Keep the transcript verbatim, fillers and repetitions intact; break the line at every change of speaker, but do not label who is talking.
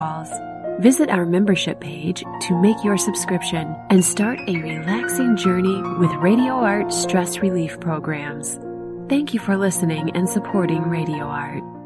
calls. Visit our membership page to make your subscription and start a relaxing journey with Radio Art stress relief programs. Thank you for listening and supporting Radio Art.